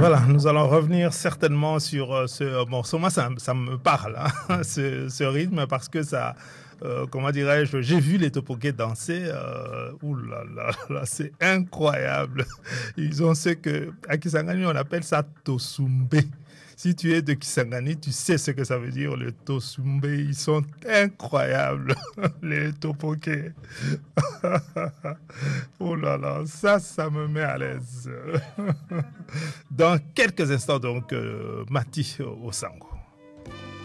Voilà, nous allons revenir certainement sur ce morceau. Moi, ça me parle, hein, ce rythme, parce que ça, comment dirais-je, j'ai vu les Topoké danser. Ouh là là là, c'est incroyable. Ils ont ce que, à Kisangani, on appelle ça Tosumbe. Si tu es de Kisangani, tu sais ce que ça veut dire, le Tosumbe. Ils sont incroyables, les Topoké. Oh là là, ça me met à l'aise. Dans quelques instants, donc, Mati au Sango.